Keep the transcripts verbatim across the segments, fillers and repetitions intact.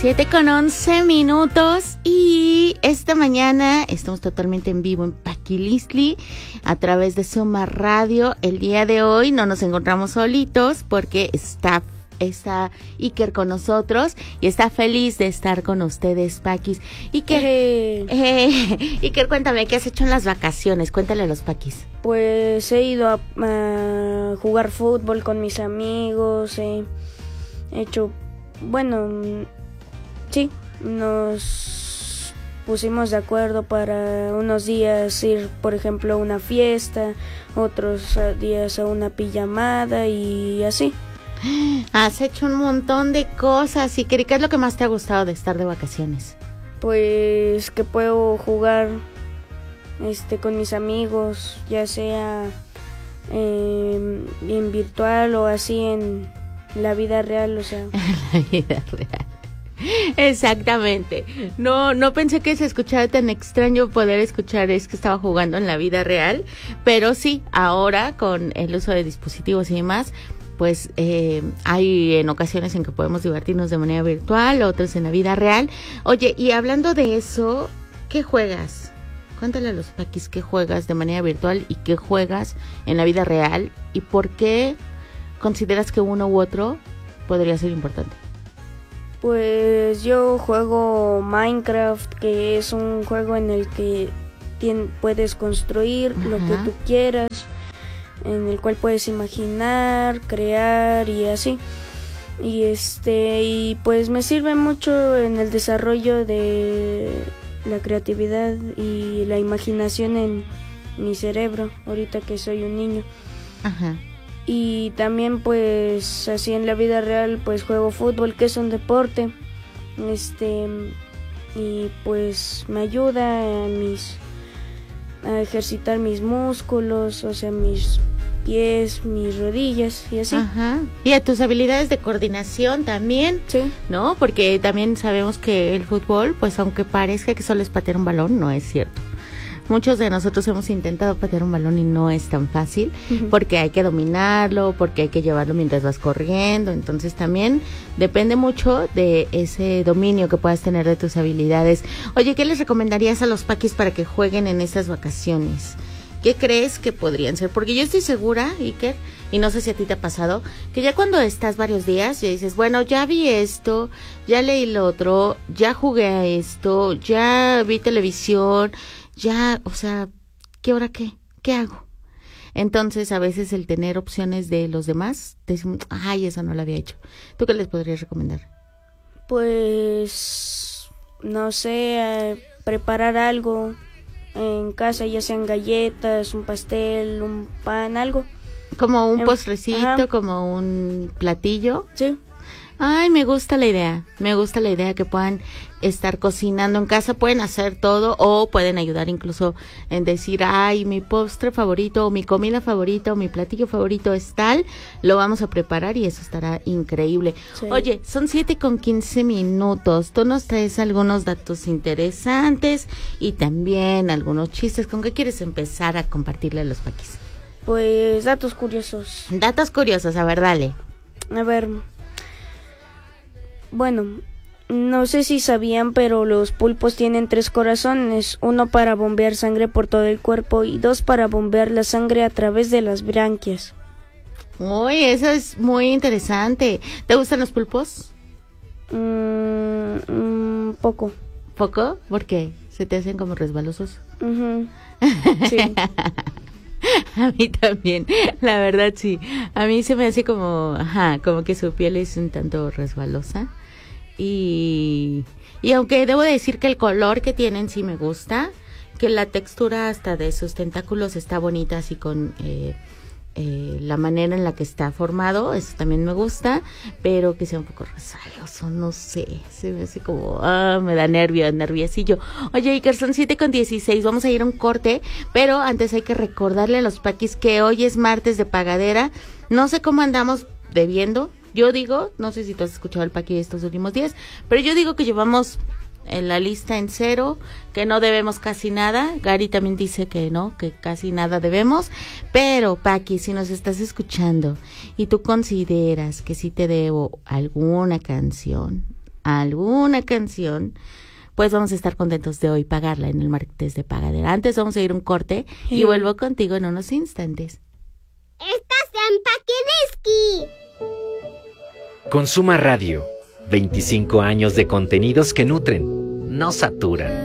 Siete con once minutos y esta mañana estamos totalmente en vivo en Paquilistli a través de Soma Radio. El día de hoy no nos encontramos solitos porque está está Iker con nosotros y está feliz de estar con ustedes, Paquis. Iker, eh. Eh, Iker, cuéntame, ¿qué has hecho en las vacaciones? Cuéntale a los Paquis. Pues he ido a, a jugar fútbol con mis amigos, he hecho, bueno, sí, nos pusimos de acuerdo para unos días ir, por ejemplo, a una fiesta, otros días a una pijamada y así. Has hecho un montón de cosas. ¿Y qué es lo que más te ha gustado de estar de vacaciones? Pues que puedo jugar este con mis amigos, ya sea eh, en virtual o así en la vida real, o sea. La vida real. Exactamente. No, no pensé que se escuchara tan extraño poder escuchar es que estaba jugando en la vida real, pero sí, ahora con el uso de dispositivos y demás, pues eh, hay en ocasiones en que podemos divertirnos de manera virtual, otras en la vida real. Oye, y hablando de eso, ¿qué juegas? Cuéntale a los Paquis qué juegas de manera virtual y qué juegas en la vida real y por qué consideras que uno u otro podría ser importante. Pues yo juego Minecraft, que es un juego en el que tien, puedes construir Ajá. lo que tú quieras, en el cual puedes imaginar, crear y así. Y este y pues me sirve mucho en el desarrollo de la creatividad y la imaginación en mi cerebro, ahorita que soy un niño. Ajá. Y también pues así en la vida real pues juego fútbol, que es un deporte, este y pues me ayuda a mis a ejercitar mis músculos, o sea mis pies, mis rodillas y así. Ajá. Y a tus habilidades de coordinación también, sí, ¿no? Porque también sabemos que el fútbol, pues aunque parezca que solo es patear un balón, no es cierto. Muchos de nosotros hemos intentado patear un balón y no es tan fácil, uh-huh. porque hay que dominarlo, porque hay que llevarlo mientras vas corriendo, entonces también depende mucho de ese dominio que puedas tener de tus habilidades. Oye, ¿qué les recomendarías a los Paquis para que jueguen en estas vacaciones? ¿Qué crees que podrían ser? Porque yo estoy segura, Iker, y no sé si a ti te ha pasado, que ya cuando estás varios días, ya dices, bueno, ya vi esto, ya leí lo otro, ya jugué a esto, ya vi televisión, ya, o sea, ¿qué hora qué? ¿Qué hago? Entonces, a veces el tener opciones de los demás, decimos, ay, eso no lo había hecho. ¿Tú qué les podrías recomendar? Pues, no sé, eh, preparar algo en casa, ya sean galletas, un pastel, un pan, algo. Como un eh, postrecito, ajá. como un platillo. Sí. Ay, me gusta la idea, me gusta la idea que puedan estar cocinando en casa, pueden hacer todo o pueden ayudar incluso en decir, ay, mi postre favorito o mi comida favorita o mi platillo favorito es tal, lo vamos a preparar y eso estará increíble. Sí. Oye, son siete con quince minutos, tú nos traes algunos datos interesantes y también algunos chistes. ¿Con qué quieres empezar a compartirle a los Paquis? Pues datos curiosos. Datos curiosos, a ver, dale. A ver... Bueno, no sé si sabían, pero los pulpos tienen tres corazones, uno para bombear sangre por todo el cuerpo y dos para bombear la sangre a través de las branquias. Uy, eso es muy interesante. ¿Te gustan los pulpos? Mm, mm, poco. ¿Poco? ¿Por qué? ¿Se te hacen como resbalosos? Uh-huh. Sí. A mí también, la verdad sí. A mí se me hace como, ajá, como que su piel es un tanto resbalosa. Y, y aunque debo decir que el color que tienen sí me gusta, que la textura hasta de sus tentáculos está bonita, así con eh, eh, la manera en la que está formado, eso también me gusta, pero que sea un poco resbaloso, no sé, se me hace como, ah, me da nervio, nerviosillo. Oye, Iker, son siete con dieciséis, vamos a ir a un corte, pero antes hay que recordarle a los Paquis que hoy es martes de pagadera, no sé cómo andamos debiendo. Yo digo, no sé si tú has escuchado el Paqui de estos últimos días, pero yo digo que llevamos en la lista en cero, que no debemos casi nada. Gary también dice que no, que casi nada debemos. Pero, Paqui, si nos estás escuchando y tú consideras que sí te debo alguna canción, alguna canción, pues vamos a estar contentos de hoy pagarla en el martes de pagadera. Antes vamos a ir un corte sí. y vuelvo contigo en unos instantes. ¡Estás en Paquiniski! Consuma Radio. veinticinco años de contenidos que nutren, no saturan.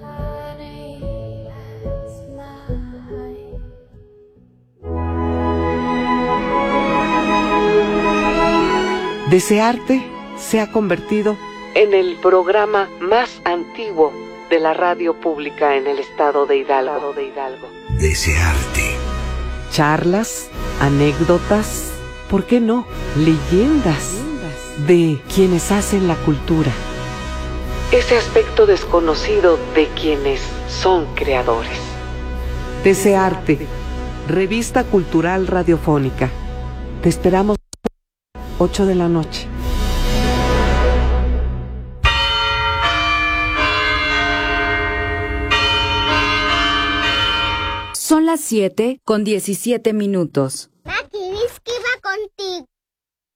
Desearte se ha convertido en el programa más antiguo de la radio pública en el estado de Hidalgo. De Hidalgo. Desearte. Charlas, anécdotas, ¿por qué no? Leyendas de quienes hacen la cultura. Ese aspecto desconocido de quienes son creadores. Desearte. Revista Cultural Radiofónica. Te esperamos ocho de la noche. Son las siete con diecisiete minutos. Paquiniski va contigo.